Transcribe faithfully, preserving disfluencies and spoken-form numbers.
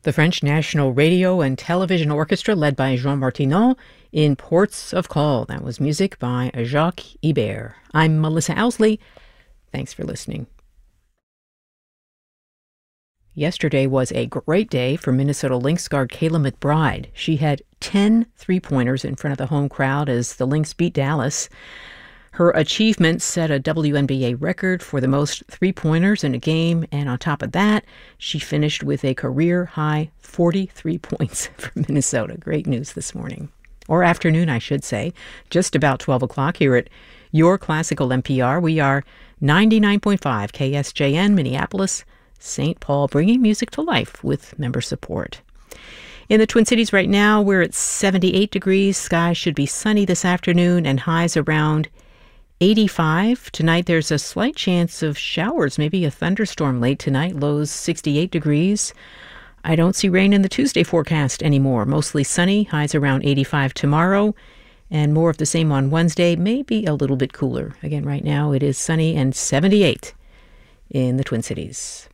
The French National Radio and Television Orchestra, led by Jean Martineau, in Ports of Call. That was music by Jacques Ibert. I'm Melissa Owsley. Thanks for listening. Yesterday was a great day for Minnesota Lynx guard Kayla McBride. She had ten three-pointers in front of the home crowd as the Lynx beat Dallas. Her achievement set a W N B A record for the most three-pointers in a game, and on top of that, she finished with a career-high forty-three points for Minnesota. Great news this morning. Or afternoon, I should say. Just about twelve o'clock here at your classical N P R. We are ninety-nine point five K S J N, Minneapolis, Saint Paul, bringing music to life with member support. In the Twin Cities right now, we're at seventy-eight degrees. Skies should be sunny this afternoon and highs around eighty-five. Tonight, there's a slight chance of showers, maybe a thunderstorm late tonight. Lows sixty-eight degrees. I don't see rain in the Tuesday forecast anymore. Mostly sunny, highs around eighty-five tomorrow, and more of the same on Wednesday, maybe a little bit cooler. Again, right now, it is sunny and seventy-eight in the Twin Cities.